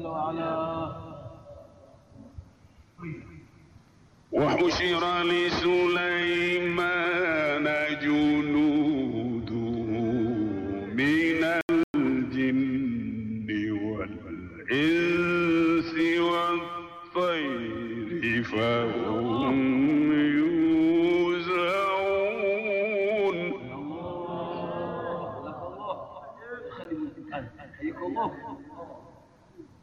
جل وعلا. وحشر لسليمان جنوده من الجن والإنس والطير فهم يوزعون. الله لك الله. خلي حياك الله.